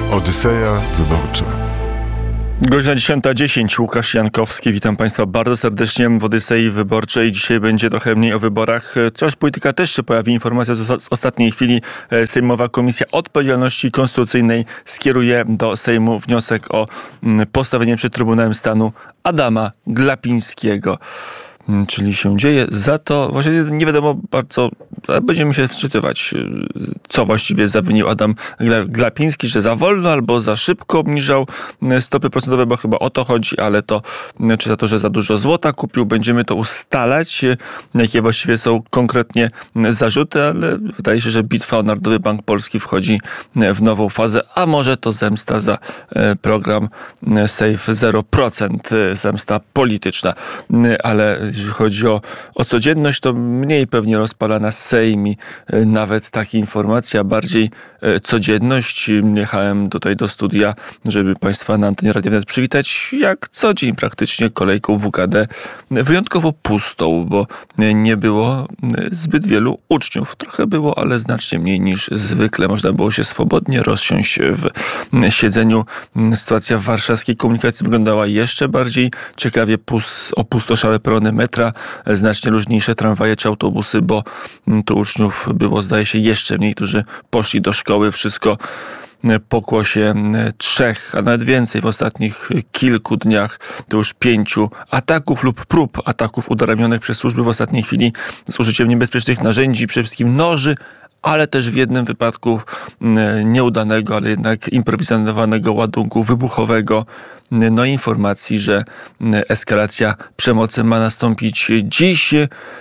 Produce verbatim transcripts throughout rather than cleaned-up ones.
Odyseja Wyborcza. Godzina dziesiąta dziesięć. Łukasz Jankowski. Witam Państwa bardzo serdecznie w Odysei Wyborczej. Dzisiaj będzie trochę mniej o wyborach. Chociaż polityka też się pojawi. Informacja z ostatniej chwili. Sejmowa Komisja Odpowiedzialności Konstytucyjnej skieruje do Sejmu wniosek o postawienie przed Trybunałem Stanu Adama Glapińskiego. Czyli się dzieje. Za to właśnie nie wiadomo bardzo, będziemy się wczytywać, co właściwie zawinił Adam Glapiński, że za wolno albo za szybko obniżał stopy procentowe, bo chyba o to chodzi, ale to, czy za to, że za dużo złota kupił, będziemy to ustalać, jakie właściwie są konkretnie zarzuty, ale wydaje się, że bitwa o Narodowy Bank Polski wchodzi w nową fazę, a może to zemsta za program Safe zero procent, zemsta polityczna, ale jeśli chodzi o, o codzienność, to mniej pewnie rozpala nas Sejm i nawet takie informacje, a bardziej codzienność. Jechałem tutaj do studia, żeby Państwa na antenie Radia Wnet przywitać, jak co dzień praktycznie kolejką W K D, wyjątkowo pustą, bo nie było zbyt wielu uczniów. Trochę było, ale znacznie mniej niż zwykle. Można było się swobodnie rozsiąść w siedzeniu. Sytuacja w warszawskiej komunikacji wyglądała jeszcze bardziej ciekawie. Pus, opustoszałe perony metra, znacznie luźniejsze tramwaje czy autobusy, bo tu uczniów było, zdaje się, jeszcze mniej, którzy poszli do szkoły. Wszystko pokłosie trzech, a nawet więcej w ostatnich kilku dniach, to już pięciu ataków lub prób ataków udaremnionych przez służby w ostatniej chwili z użyciem niebezpiecznych narzędzi, przede wszystkim noży, ale też w jednym wypadku nieudanego, ale jednak improwizowanego ładunku wybuchowego. No i informacji, że eskalacja przemocy ma nastąpić dziś.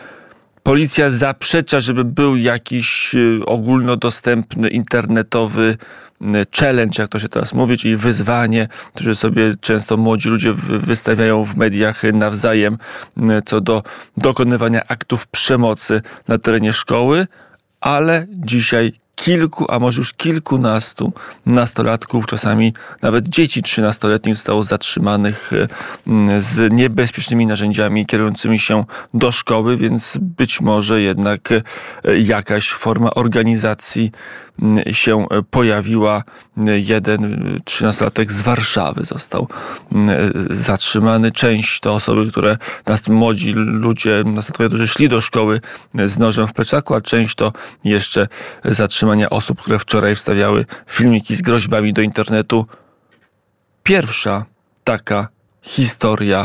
Policja zaprzecza, żeby był jakiś ogólnodostępny internetowy challenge, jak to się teraz mówi, czyli wyzwanie, które sobie często młodzi ludzie wystawiają w mediach nawzajem co do dokonywania aktów przemocy na terenie szkoły, ale dzisiaj kilku, a może już kilkunastu nastolatków, czasami nawet dzieci trzynastoletnich zostało zatrzymanych z niebezpiecznymi narzędziami kierującymi się do szkoły, więc być może jednak jakaś forma organizacji się pojawiła. Jeden trzynastolatek z Warszawy został zatrzymany. Część to osoby, które, młodzi ludzie, nastolatkowie, którzy szli do szkoły z nożem w plecaku, a część to jeszcze zatrzymania osób, które wczoraj wstawiały filmiki z groźbami do internetu. Pierwsza taka historia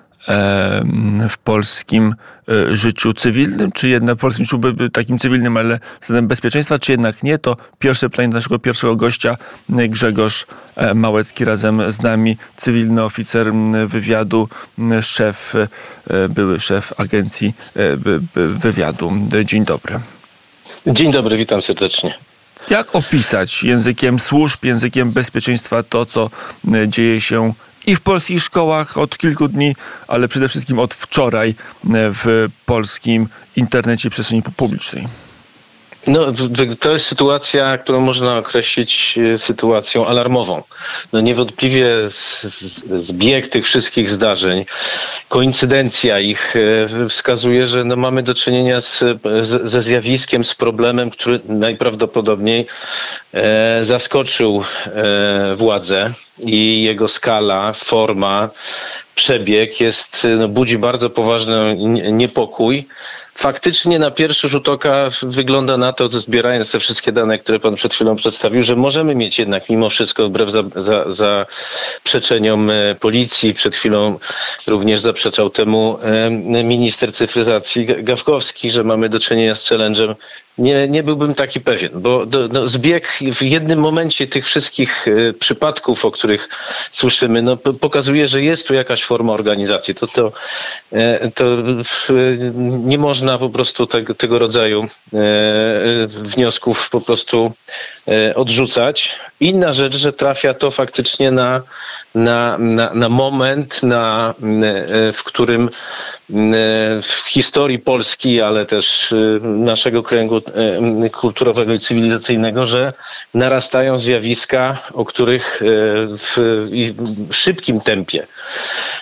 w polskim życiu cywilnym, czy jednak w polskim życiu takim cywilnym, ale względem bezpieczeństwa, czy jednak nie, to pierwsze pytanie do naszego pierwszego gościa, Grzegorz Małecki, razem z nami, cywilny oficer wywiadu, szef, były szef agencji wywiadu. Dzień dobry. Dzień dobry, witam serdecznie. Jak opisać językiem służb, językiem bezpieczeństwa to, co dzieje się i w polskich szkołach od kilku dni, ale przede wszystkim od wczoraj w polskim internecie i przestrzeni publicznej? No, to jest sytuacja, którą można określić sytuacją alarmową. No niewątpliwie zbieg tych wszystkich zdarzeń, koincydencja ich wskazuje, że no mamy do czynienia z, z, ze zjawiskiem, z problemem, który najprawdopodobniej e, zaskoczył e, władzę i jego skala, forma, przebieg jest, no, budzi bardzo poważny niepokój. Faktycznie na pierwszy rzut oka wygląda na to, zbierając te wszystkie dane, które pan przed chwilą przedstawił, że możemy mieć jednak mimo wszystko, wbrew zaprzeczeniom policji, przed chwilą również zaprzeczał temu minister cyfryzacji Gawkowski, że mamy do czynienia z challenge'em. Nie, nie byłbym taki pewien, bo do, no, zbieg w jednym momencie tych wszystkich y, przypadków, o których słyszymy, no, p- pokazuje, że jest tu jakaś forma organizacji. To, to, y, to y, nie można po prostu tego, tego rodzaju y, y, wniosków po prostu y, odrzucać. Inna rzecz, że trafia to faktycznie na, na, na, na moment, na, y, w którym w historii Polski, ale też naszego kręgu kulturowego i cywilizacyjnego, że narastają zjawiska, o których w szybkim tempie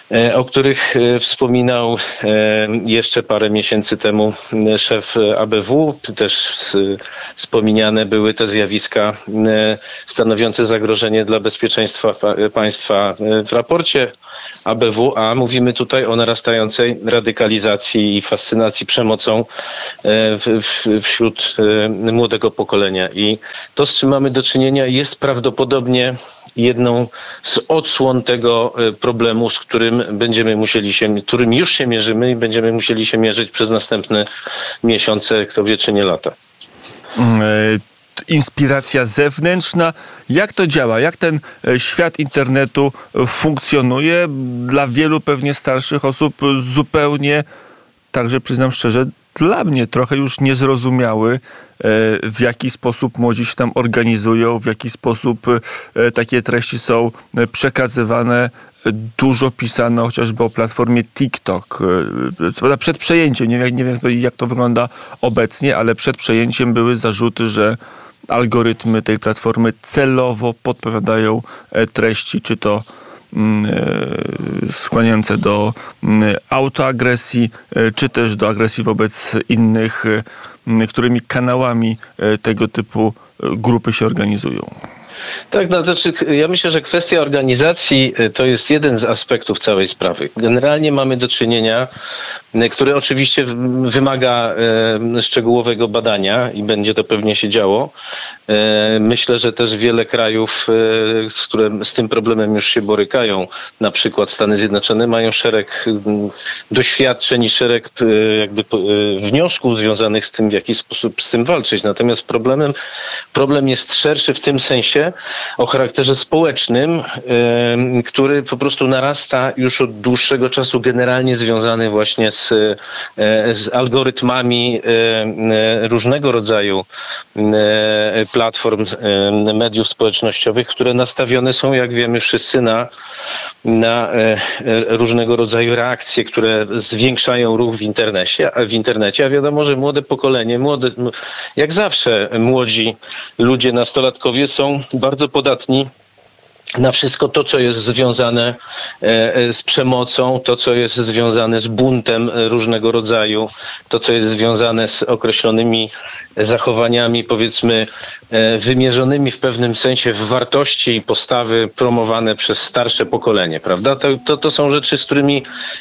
o których wspominał jeszcze parę miesięcy temu szef A B W. Też wspomniane były te zjawiska stanowiące zagrożenie dla bezpieczeństwa państwa w raporcie A B W, a mówimy tutaj o narastającej radykalizacji i fascynacji przemocą w, w, wśród młodego pokolenia. I to, z czym mamy do czynienia, jest prawdopodobnie jedną z odsłon tego problemu, z którym będziemy musieli się, którym już się mierzymy i będziemy musieli się mierzyć przez następne miesiące, kto wie, czy nie lata. Inspiracja zewnętrzna. Jak to działa? Jak ten świat internetu funkcjonuje? Dla wielu pewnie starszych osób zupełnie, także przyznam szczerze, dla mnie trochę już niezrozumiały, w jaki sposób młodzi się tam organizują, w jaki sposób takie treści są przekazywane. Dużo pisano chociażby o platformie TikTok. Przed przejęciem, nie wiem, nie wiem jak, to, jak to wygląda obecnie, ale przed przejęciem były zarzuty, że algorytmy tej platformy celowo podpowiadają treści, czy to skłaniające do autoagresji, czy też do agresji wobec innych, którymi kanałami tego typu grupy się organizują. Tak, no to znaczy, ja myślę, że kwestia organizacji to jest jeden z aspektów całej sprawy. Generalnie mamy do czynienia, który oczywiście wymaga e, szczegółowego badania i będzie to pewnie się działo. E, myślę, że też wiele krajów, e, z, które z tym problemem już się borykają, na przykład Stany Zjednoczone, mają szereg m, doświadczeń i szereg e, jakby e, wniosków związanych z tym, w jaki sposób z tym walczyć. Natomiast problemem, problem jest szerszy w tym sensie, o charakterze społecznym, e, który po prostu narasta już od dłuższego czasu, generalnie związany właśnie z z algorytmami różnego rodzaju platform mediów społecznościowych, które nastawione są, jak wiemy wszyscy, na, na różnego rodzaju reakcje, które zwiększają ruch w internecie, w internecie, a wiadomo, że młode pokolenie, młode, jak zawsze młodzi ludzie, nastolatkowie są bardzo podatni na wszystko to, co jest związane z przemocą, to, co jest związane z buntem różnego rodzaju, to, co jest związane z określonymi zachowaniami, powiedzmy, wymierzonymi w pewnym sensie w wartości i postawy promowane przez starsze pokolenie, prawda? To, to, to są rzeczy, z którymi,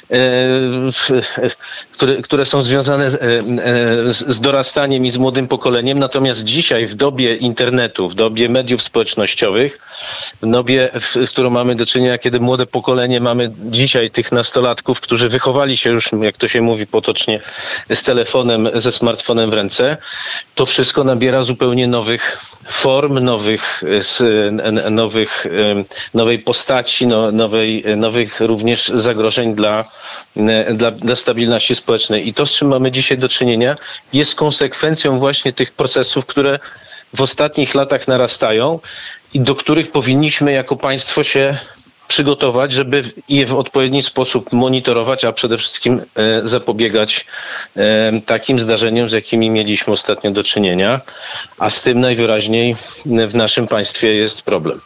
które, które są związane z, z dorastaniem i z młodym pokoleniem, natomiast dzisiaj w dobie internetu, w dobie mediów społecznościowych, w dobie, w którą mamy do czynienia, kiedy młode pokolenie, mamy dzisiaj tych nastolatków, którzy wychowali się już, jak to się mówi potocznie, z telefonem, ze smartfonem w ręce, to wszystko nabiera zupełnie nowych form, nowych, nowych, nowej postaci, no, nowej, nowych również zagrożeń dla, dla, dla stabilności społecznej. I to, z czym mamy dzisiaj do czynienia, jest konsekwencją właśnie tych procesów, które w ostatnich latach narastają i do których powinniśmy jako państwo się przygotować, żeby je w odpowiedni sposób monitorować, a przede wszystkim zapobiegać takim zdarzeniom, z jakimi mieliśmy ostatnio do czynienia, a z tym najwyraźniej w naszym państwie jest problem.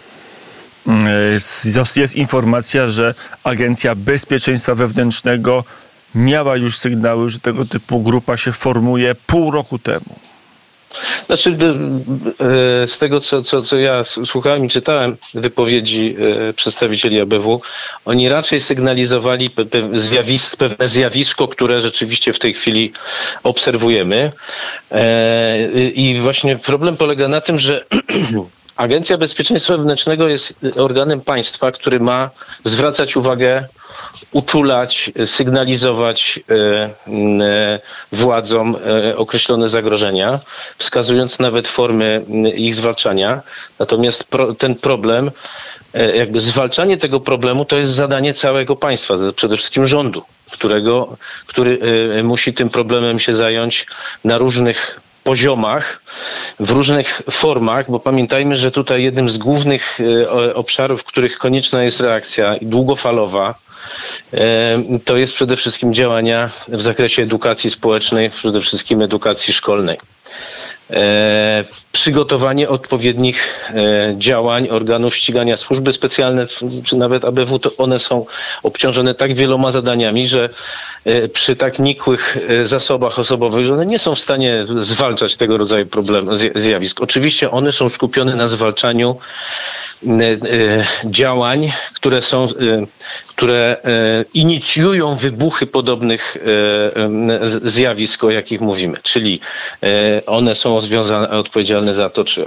Jest informacja, że Agencja Bezpieczeństwa Wewnętrznego miała już sygnały, że tego typu grupa się formuje pół roku temu. Znaczy, z tego, co, co, co ja słuchałem i czytałem wypowiedzi przedstawicieli A B W, oni raczej sygnalizowali zjawisk, pewne zjawisko, które rzeczywiście w tej chwili obserwujemy. I właśnie problem polega na tym, że Agencja Bezpieczeństwa Wewnętrznego jest organem państwa, który ma zwracać uwagę, uczulać, sygnalizować władzom określone zagrożenia, wskazując nawet formy ich zwalczania. Natomiast ten problem, jakby zwalczanie tego problemu, to jest zadanie całego państwa, przede wszystkim rządu, którego, który musi tym problemem się zająć na różnych poziomach, w różnych formach, bo pamiętajmy, że tutaj jednym z głównych obszarów, w których konieczna jest reakcja długofalowa, to jest przede wszystkim działania w zakresie edukacji społecznej, przede wszystkim edukacji szkolnej. e, przygotowanie odpowiednich e, działań organów ścigania, służby specjalne, czy nawet A B W, to one są obciążone tak wieloma zadaniami, że e, przy tak nikłych e, zasobach osobowych, że one nie są w stanie zwalczać tego rodzaju problemów, zjawisk. Oczywiście one są skupione na zwalczaniu działań, które są, które inicjują wybuchy podobnych zjawisk, o jakich mówimy. Czyli one są związane, odpowiedzialne za to, czy